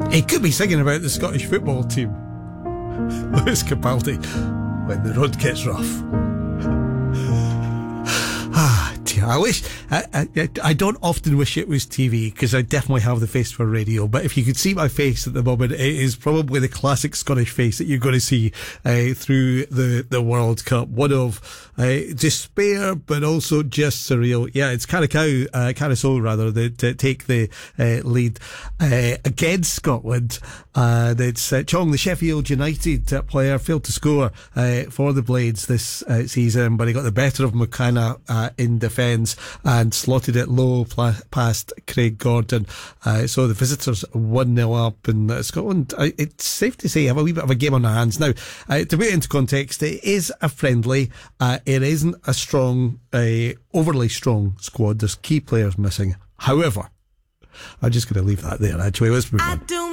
He could be singing about the Scottish football team. Lewis Capaldi, When the Road Gets Rough. I wish I don't often wish it was TV, because I definitely have the face for radio, but if you could see my face at the moment, it is probably the classic Scottish face that you're going to see through the World Cup. One of despair, but also just surreal. Yeah, it's Carousel rather, that take the lead against Scotland. It's Chong, the Sheffield United player, failed to score for the Blades this season, but he got the better of McKenna in defence and slotted it low past Craig Gordon. So the visitors 1-0 up, and Scotland, it's safe to say, have a wee bit of a game on their hands. Now, to put it into context, it is a friendly. It isn't a strong, overly strong squad. There's key players missing. However, I'm just going to leave that there, actually. Let's move on.